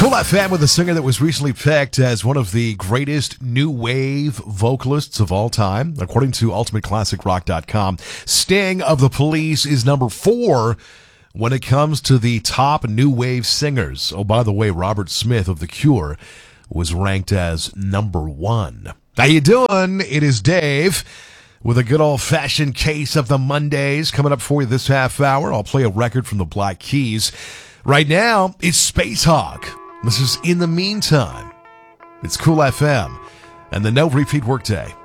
Cool FM with a singer that was recently picked as one of the greatest new wave vocalists of all time. According to UltimateClassicRock.com, Sting of the Police is number 4 when it comes to the top new wave singers. Oh, by the way, Robert Smith of The Cure was ranked as number 1. How you doing? It is Dave with a good old-fashioned case of the Mondays coming up for you this half hour. I'll play a record from the Black Keys. Right now, it's Space Hawk. This is In the Meantime. It's Cool FM and the No Repeat Workday.